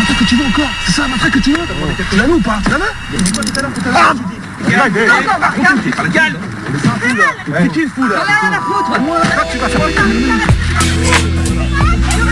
matraque que tu veux encore? C'est ça la matraque que tu veux? Tu l'as mis ou pas? Tu l'as mis? Il dit quoi tout à l'heure? Calme. C'est qui le fou là? Rien à foutre. Moi, tu vas faire